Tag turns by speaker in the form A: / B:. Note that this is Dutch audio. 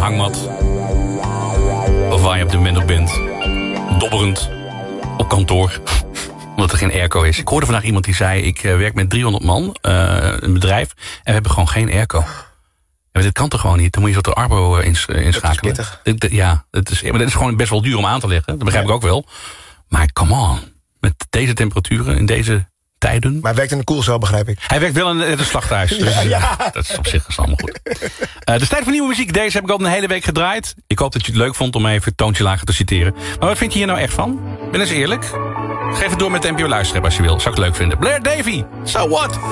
A: hangmat. Of waar je op dit moment op bent. Dobberend. Op kantoor. Omdat er geen airco is. Ik hoorde vandaag iemand die zei... ik werk met 300 man, een bedrijf... en we hebben gewoon geen airco. Ja, dit kan toch gewoon niet? Dan moet je zo de Arbo inschakelen. Dat is maar dat is gewoon best wel duur om aan te leggen. Dat begrijp ik ook wel. Maar come on. Met deze temperaturen in deze tijden.
B: Maar hij werkt in een koelcel, begrijp ik.
A: Hij werkt wel in het slachthuis. Dus, dat is op zich allemaal goed. Het is tijd voor nieuwe muziek. Deze heb ik al een hele week gedraaid. Ik hoop dat je het leuk vond om even het toontje lager te citeren. Maar wat vind je hier nou echt van? Ben eens eerlijk. Geef het door met de NPO Luisteraar als je wil. Zou ik leuk vinden. Blair Davy. So what?